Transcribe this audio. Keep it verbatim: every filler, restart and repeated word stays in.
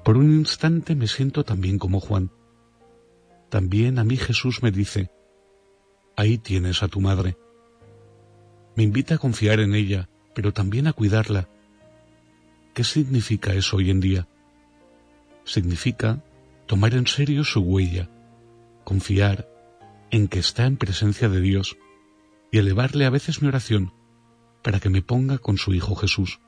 Por un instante me siento también como Juan. También a mí Jesús me dice: ahí tienes a tu madre. Me invita a confiar en ella, pero también a cuidarla. ¿Qué significa eso hoy en día? Significa tomar en serio su huella, confiar en que está en presencia de Dios y elevarle a veces mi oración para que me ponga con su Hijo Jesús.